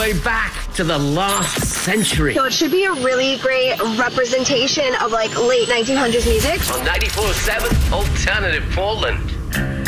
way back to the last century. So it should be a really great representation of like late 1900s music. On 94.7 Alternative Portland.